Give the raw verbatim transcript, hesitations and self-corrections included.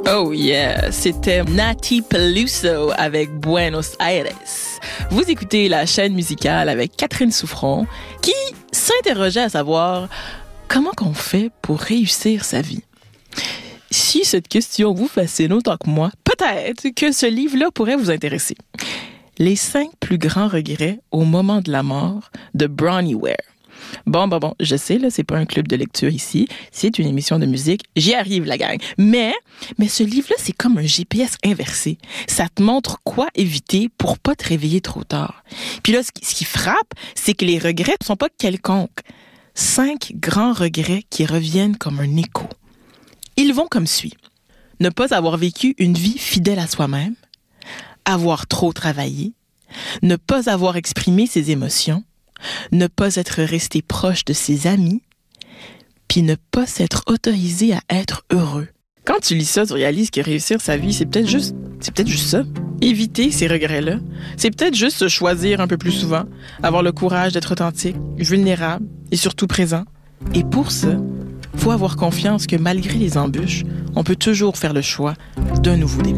Oh yeah, c'était Nati Peluso avec Buenos Aires. Vous écoutez la chaîne musicale avec Catherine Souffron qui s'interrogeait à savoir comment qu'on fait pour réussir sa vie. Si cette question vous fascine autant que moi, peut-être que ce livre-là pourrait vous intéresser. Les cinq plus grands regrets au moment de la mort de Bronnie Ware. Bon, bon, bon, je sais, là, c'est pas un club de lecture ici, c'est une émission de musique, j'y arrive, la gang. Mais, mais ce livre-là, c'est comme un G P S inversé. Ça te montre quoi éviter pour pas te réveiller trop tard. Puis là, ce qui, ce qui frappe, c'est que les regrets ne sont pas quelconques. Cinq grands regrets qui reviennent comme un écho. Ils vont comme suit. Ne pas avoir vécu une vie fidèle à soi-même, avoir trop travaillé, ne pas avoir exprimé ses émotions, ne pas être resté proche de ses amis, puis ne pas s'être autorisé à être heureux. Quand tu lis ça, tu réalises que réussir sa vie, c'est peut-être juste, c'est peut-être juste ça. Éviter ces regrets-là, c'est peut-être juste se choisir un peu plus souvent, avoir le courage d'être authentique, vulnérable et surtout présent. Et pour ça, faut avoir confiance que malgré les embûches, on peut toujours faire le choix d'un nouveau début.